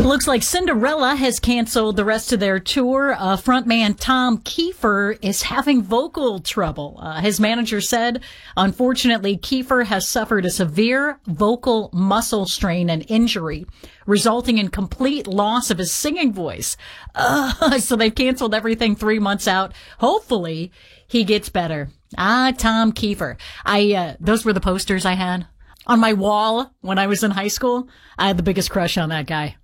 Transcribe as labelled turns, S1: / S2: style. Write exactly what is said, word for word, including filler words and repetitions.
S1: looks like Cinderella has canceled the rest of their tour. Uh, frontman Tom Kiefer is having vocal trouble. Uh, his manager said, unfortunately, Kiefer has suffered a severe vocal muscle strain and injury, resulting in complete loss of his singing voice. Uh, so they've canceled everything three months out. Hopefully, he gets better. Ah, Tom Kiefer. I, uh, those were the posters I had on my wall when I was in high school. I had the biggest crush on that guy.